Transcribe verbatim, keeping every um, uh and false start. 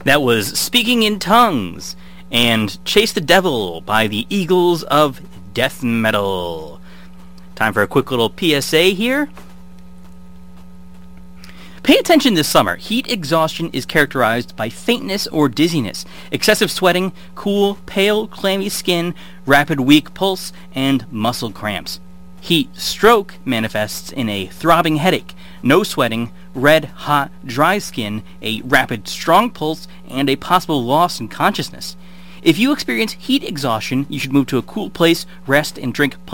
That was Speaking in Tongues and Chase the Devil by the Eagles of Death Metal. Time for a quick little P S A here. Pay attention this summer. Heat exhaustion is characterized by faintness or dizziness, excessive sweating, cool, pale, clammy skin, rapid weak pulse, and muscle cramps. Heat stroke manifests in a throbbing headache, no sweating, red, hot, dry skin, a rapid, strong pulse, and a possible loss in consciousness. If you experience heat exhaustion, you should move to a cool place, rest, and drink plenty